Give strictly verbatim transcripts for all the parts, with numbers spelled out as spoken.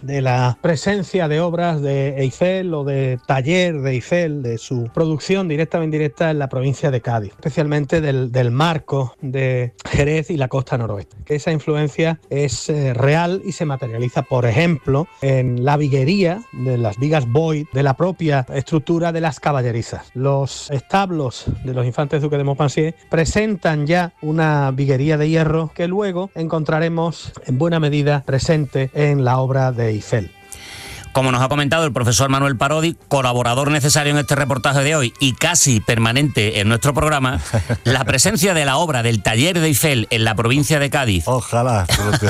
de la presencia de obras de Eiffel o de taller de Eiffel, de su producción directa o indirecta en la provincia de Cádiz, especialmente del, del marco de Jerez y la costa noroeste. Que esa influencia es eh, real y se materializa, por ejemplo, en la viguería de las vigas Boyd de la propia estructura de las caballerizas. Los establos de los infantes duques de Montpensier presentan ya una viguería de hierro que luego encontraremos en buena medida presente en la obra de Eiffel. Como nos ha comentado el profesor Manuel Parodi, colaborador necesario en este reportaje de hoy y casi permanente en nuestro programa, la presencia de la obra del taller de Eiffel en la provincia de Cádiz. Ojalá.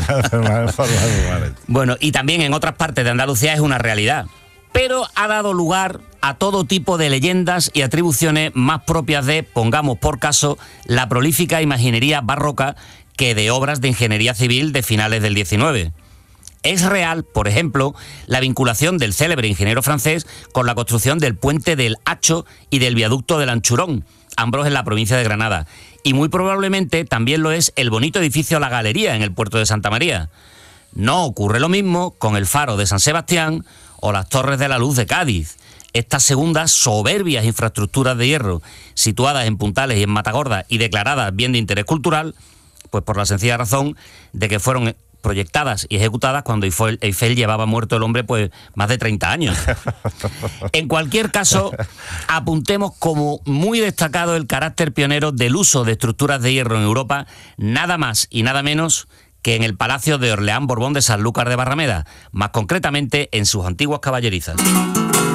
Bueno, y también en otras partes de Andalucía es una realidad, pero ha dado lugar a todo tipo de leyendas y atribuciones más propias de, pongamos por caso, la prolífica imaginería barroca que de obras de ingeniería civil de finales del diecinueve. Es real, por ejemplo, la vinculación del célebre ingeniero francés con la construcción del puente del Hacho y del viaducto del Anchurón, ambos en la provincia de Granada. Y muy probablemente también lo es el bonito edificio La Galería en el puerto de Santa María. No ocurre lo mismo con el faro de San Sebastián o las Torres de la Luz de Cádiz. Estas segundas soberbias infraestructuras de hierro, situadas en Puntales y en Matagorda y declaradas bien de interés cultural, pues por la sencilla razón de que fueron proyectadas y ejecutadas cuando Eiffel, Eiffel llevaba muerto el hombre pues más de treinta años. En cualquier caso, apuntemos como muy destacado el carácter pionero del uso de estructuras de hierro en Europa, nada más y nada menos que en el Palacio de Orleán Borbón de Sanlúcar de Barrameda, más concretamente en sus antiguas caballerizas.